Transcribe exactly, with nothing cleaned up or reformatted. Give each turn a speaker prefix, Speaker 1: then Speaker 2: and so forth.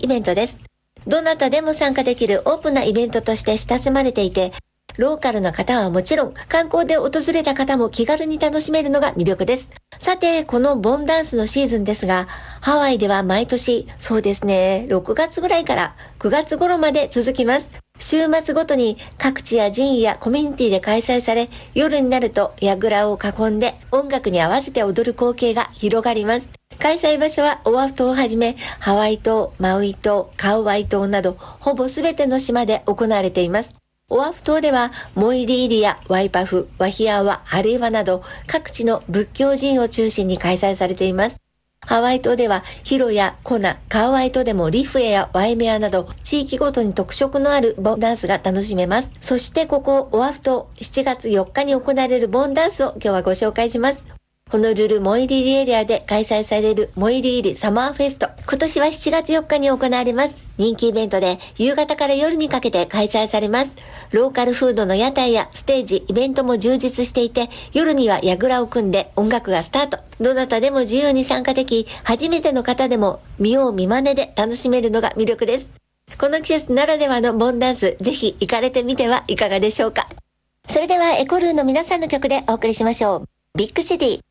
Speaker 1: イベントです。どなたでも参加できるオープンなイベントとして親しまれていて、ローカルな方はもちろん、観光で訪れた方も気軽に楽しめるのが魅力です。さて、このボンダンスのシーズンですが、ハワイでは毎年、そうですね、ろくがつぐらいからくがつ頃まで続きます。週末ごとに各地や寺院やコミュニティで開催され、夜になると櫓を囲んで音楽に合わせて踊る光景が広がります。開催場所はオアフ島をはじめ、ハワイ島、マウイ島、カウアイ島など、ほぼすべての島で行われています。オアフ島では、モイリーリやワイパフ、ワヒアワ、ハレイワなど、各地の仏教寺院を中心に開催されています。ハワイ島では、ヒロやコナ、カウアイ島でもリフエやワイメアなど、地域ごとに特色のあるボンダンスが楽しめます。そしてここ、オアフ島、しちがつよっかに行われるボンダンスを今日はご紹介します。ホノルルモイリーリエリアで開催されるモイリーリサマーフェスト。今年はしちがつよっかに行われます。人気イベントで夕方から夜にかけて開催されます。ローカルフードの屋台やステージ、イベントも充実していて、夜には櫓を組んで音楽がスタート。どなたでも自由に参加でき、初めての方でも見よう見まねで楽しめるのが魅力です。この季節ならではのボンダンス、ぜひ行かれてみてはいかがでしょうか。それではエコルーの皆さんの曲でお送りしましょう。ビッグシティ。